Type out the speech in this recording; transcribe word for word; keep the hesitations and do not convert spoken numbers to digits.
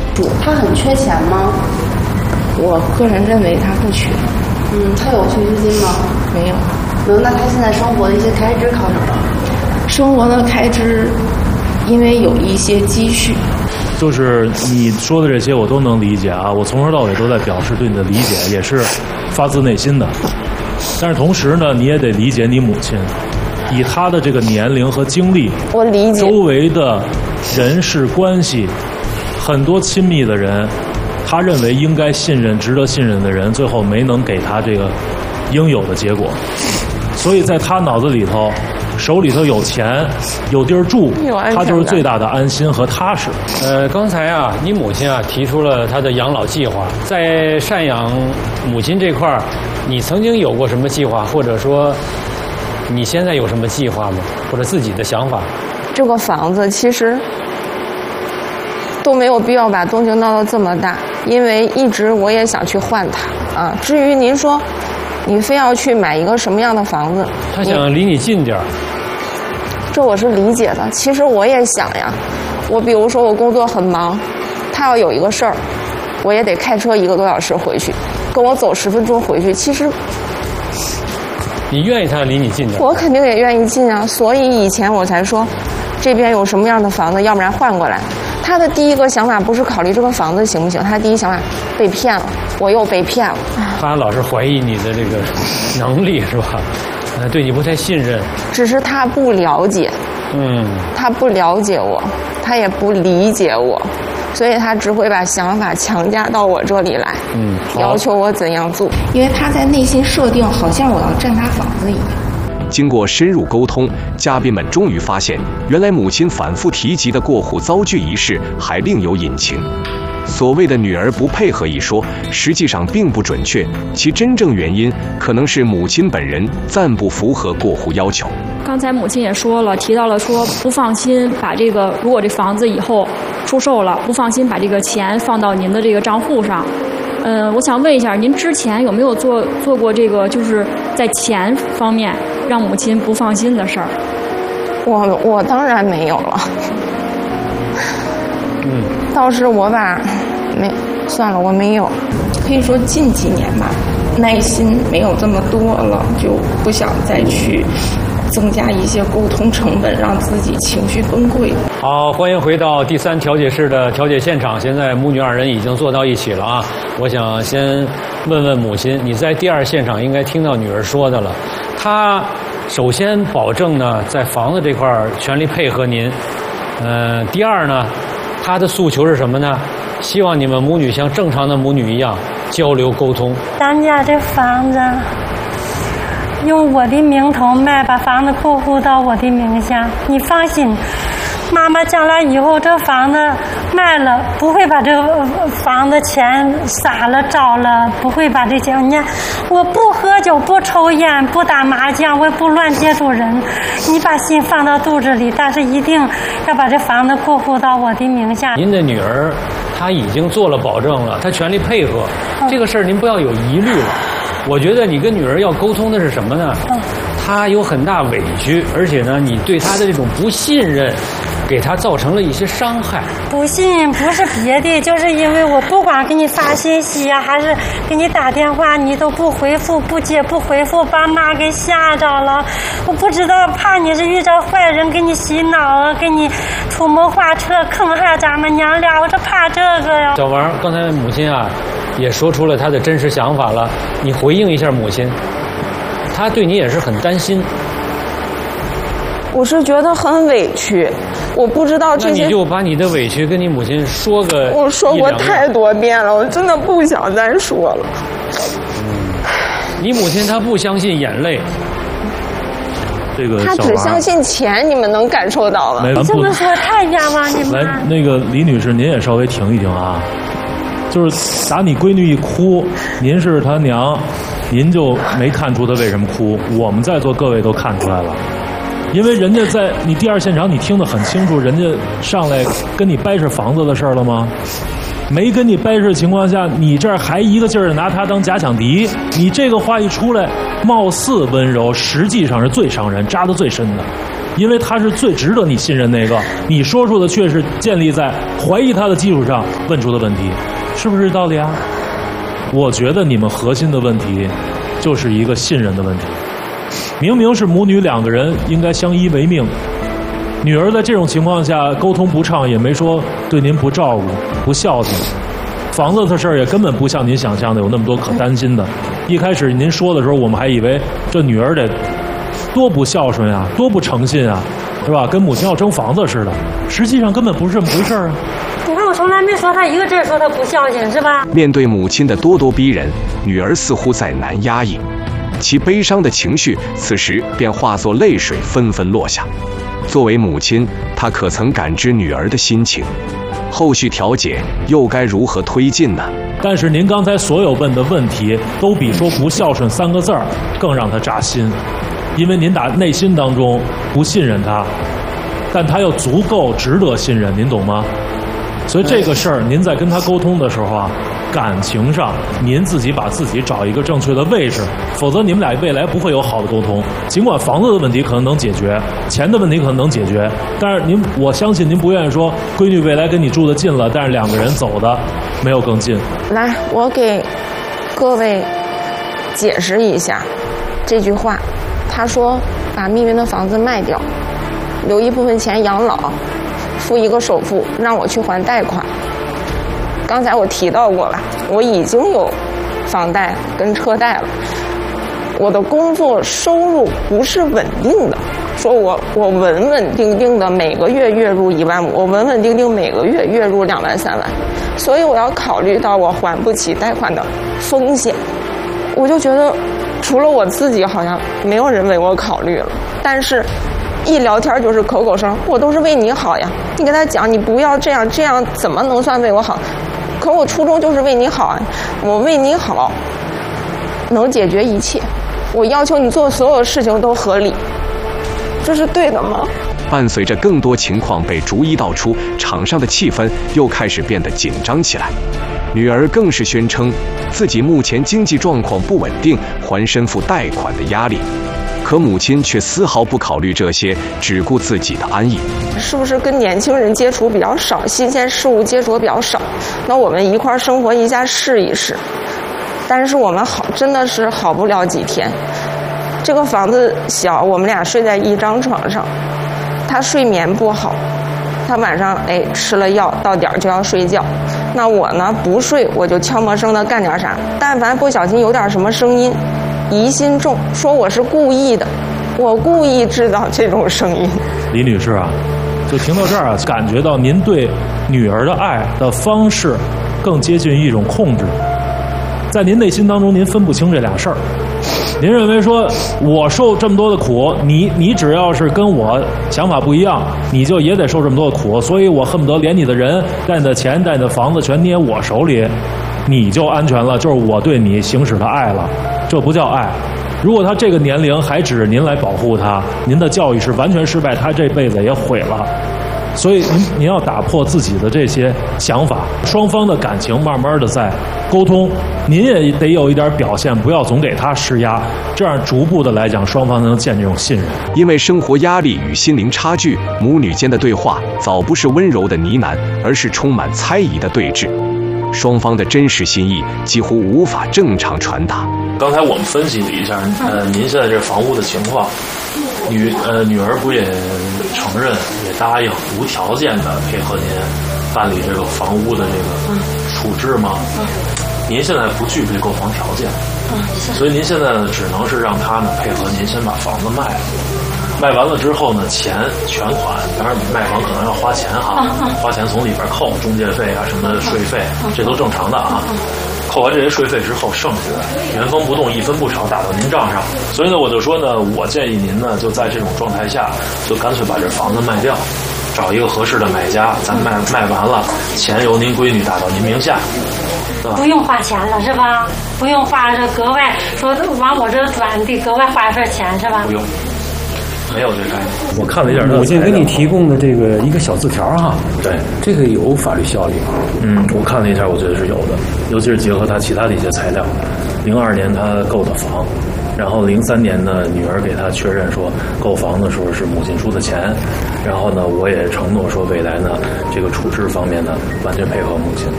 他很缺钱吗？ 我个人认为他不缺。 嗯，他有退休金吗？ 没有。 没有，那他现在生活的一些开支靠什么？ 生活的开支，因为有一些积蓄。 就是你说的这些我都能理解啊，我从头到尾都在表示对你的理解，也是发自内心的。但是同时呢，你也得理解你母亲，以她的这个年龄和经历， 我理解周围的人事关系，很多亲密的人，她认为应该信任、值得信任的人，最后没能给她这个应有的结果，所以在她脑子里头。手里头有钱，有地儿住，他就是最大的安心和踏实。 呃，刚才啊，你母亲啊提出了她的养老计划，在赡养母亲这块儿，你曾经有过什么计划，或者说你现在有什么计划吗？或者自己的想法？ 这个房子其实都没有必要把动静闹到这么大，因为一直我也想去换它啊。至于您说，你非要去买一个什么样的房子？ 他想离你近点儿。 这我是理解的，其实我也想呀。我比如说我工作很忙，他要有一个事儿，我也得开车一个多小时回去，跟我走十分钟回去。其实你愿意他离你近点？ 我肯定也愿意近啊，所以以前我才说，这边有什么样的房子，要不然换过来。他的第一个想法不是考虑这个房子行不行，他第一想法被骗了，我又被骗了。 他老是怀疑你的这个能力是吧？呃，对你不太信任。 只是他不了解， 嗯， 他不了解我，他也不理解我，所以他只会把想法强加到我这里来， 嗯， 要求我怎样做。因为他在内心设定，好像我要占他房子一样。 经过深入沟通，嘉宾们终于发现，原来母亲反复提及的过户遭拒一事还另有隐情。所谓的女儿不配合一说，实际上并不准确，其真正原因可能是母亲本人暂不符合过户要求。 刚才母亲也说了，提到了说不放心把这个，如果这房子以后出售了，不放心把这个钱放到您的这个账户上。嗯、呃，我想问一下，您之前有没有做做过这个，就是在钱方面让母亲不放心的事儿？ 我我当然没有了。 嗯， 倒是我吧，没算了，我没有。可以说近几年吧，耐心没有这么多了，就不想再去增加一些沟通成本，让自己情绪崩溃。 好，欢迎回到第三调解室的调解现场。现在母女二人已经坐到一起了啊！我想先问问母亲，你在第二现场应该听到女儿说的了。她首先保证呢，在房子这块儿全力配合您。呃，第二呢，她的诉求是什么呢？希望你们母女像正常的母女一样交流沟通。 咱家这房子用我的名头卖，把房子过户到我的名下。你放心，妈妈将来以后这房子卖了，不会把这个房子钱撒了招了，不会把这钱。你看，我不喝酒，不抽烟，不打麻将，我也不乱接触人。你把心放到肚子里，但是一定要把这房子过户到我的名下。 您的女儿她已经做了保证了，她全力配合，嗯、这个事儿您不要有疑虑了。我觉得你跟女儿要沟通的是什么呢？嗯、她有很大委屈，而且呢，你对她的这种不信任，给她造成了一些伤害。 不信不是别的，就是因为我不管给你发信息啊，还是给你打电话，你都不回复、不接、不回复，把妈给吓着了。我不知道，怕你是遇着坏人给你洗脑，给你出谋划策，坑害咱们娘俩，我是怕这个呀。 小王，刚才母亲啊也说出了她的真实想法了，你回应一下母亲，她对你也是很担心。 我是觉得很委屈，我不知道这些。 那你就把你的委屈跟你母亲说个。 我说过太多遍了，我真的不想再说了。 嗯，你母亲她不相信眼泪， 这个她只相信钱，你们能感受到吗？ 你这么说太冤枉你们。 来，那个李女士，您也稍微停一停啊。就是打你闺女一哭，您是她娘，您就没看出她为什么哭，我们在座各位都看出来了。因为人家在你第二现场，你听得很清楚，人家上来跟你掰扯房子的事儿了吗？没跟你掰扯的情况下，你这儿还一个劲儿的拿他当假想敌，你这个话一出来，貌似温柔，实际上是最伤人、扎得最深的。 因为他是最值得你信任那个，你说出的却是建立在怀疑他的基础上问出的问题，是不是这道理啊？我觉得你们核心的问题就是一个信任的问题。明明是母女两个人应该相依为命，女儿在这种情况下沟通不畅，也没说对您不照顾、不孝顺。房子的事儿也根本不像您想象的有那么多可担心的。一开始您说的时候，我们还以为这女儿得多不孝顺啊，多不诚信啊，是吧？跟母亲要争房子似的。实际上根本不是这么回事啊。 你看我从来没说他一个字说他不孝敬，是吧？ 面对母亲的咄咄逼人，女儿似乎再难压抑，其悲伤的情绪此时便化作泪水纷纷落下。作为母亲，她可曾感知女儿的心情？后续调解又该如何推进呢？ 但是您刚才所有问的问题，都比说不孝顺三个字儿更让他扎心，因为您打内心当中不信任他，但他又足够值得信任，您懂吗？所以这个事儿，您在跟他沟通的时候啊，感情上您自己把自己找一个正确的位置，否则你们俩未来不会有好的沟通。尽管房子的问题可能能解决，钱的问题可能能解决，但是您，我相信您不愿意说闺女未来跟你住得近了，但是两个人走的没有更近。 来，我给各位解释一下这句话。他说把密云的房子卖掉，留一部分钱养老，付一个首付，让我去还贷款。刚才我提到过了，我已经有房贷跟车贷了，我的工作收入不是稳定的，说我我稳稳定定的每个月月入一万五，我稳稳定定每个月月入两万三万，所以我要考虑到我还不起贷款的风险。我就觉得除了我自己好像没有人为我考虑了，但是一聊天就是口口声，我都是为你好呀，你跟他讲你不要这样，这样怎么能算为我好？可我初衷就是为你好啊，我为你好能解决一切，我要求你做所有事情都合理，这是对的吗？ 伴随着更多情况被逐一道出，场上的气氛又开始变得紧张起来。女儿更是宣称自己目前经济状况不稳定，还身负贷款的压力。可母亲却丝毫不考虑这些，只顾自己的安逸。 是不是跟年轻人接触比较少，新鲜事物接触比较少？那我们一块儿生活一下试一试。但是我们好真的是好不了几天。这个房子小，我们俩睡在一张床上，他睡眠不好，他晚上哎吃了药，到点儿就要睡觉。那我呢不睡，我就悄没声的干点啥，但凡不小心有点什么声音，疑心重，说我是故意的，我故意制造这种声音。 李女士啊，就听到这儿啊，感觉到您对女儿的爱的方式更接近于一种控制，在您内心当中您分不清这俩事儿。您认为说我受这么多的苦，你你只要是跟我想法不一样，你就也得受这么多的苦，所以我恨不得连你的人带你的钱带你的房子全捏我手里，你就安全了，就是我对你行使的爱了，这不叫爱。如果他这个年龄还指着您来保护他，您的教育是完全失败，他这辈子也毁了。所以您您要打破自己的这些想法，双方的感情慢慢的在沟通，您也得有一点表现，不要总给他施压，这样逐步的来讲，双方能建立这种信任。 因为生活压力与心灵差距，母女间的对话早不是温柔的呢喃，而是充满猜疑的对峙，双方的真实心意几乎无法正常传达。 刚才我们分析了一下，呃，您现在这房屋的情况，女呃女儿不也承认也答应无条件的配合您办理这个房屋的这个处置吗？嗯、您现在不具备购房条件，嗯、所以您现在呢只能是让他呢配合您先把房子卖了。卖完了之后呢，钱全款，当然卖房可能要花钱哈，花钱从里边扣中介费啊什么税费，这都正常的啊。扣完这些税费之后，剩下的原封不动一分不少打到您账上。所以呢，我就说呢，我建议您呢，就在这种状态下，就干脆把这房子卖掉，找一个合适的买家，咱卖卖完了，钱由您闺女打到您名下，对吧？ 不用花钱了是吧？不用花这格外说往我这转得格外花一份钱是吧？ 不用。没有这概念，我看了一下， 母亲给你提供的这个一个小字条哈， 对， 这个有法律效力啊。 嗯，我看了一下，我觉得是有的，尤其是结合他其他的一些材料。零二年他购的房， 然后零三年呢，女儿给他确认说购房的时候是母亲出的钱，然后呢，我也承诺说未来呢这个处置方面呢完全配合母亲。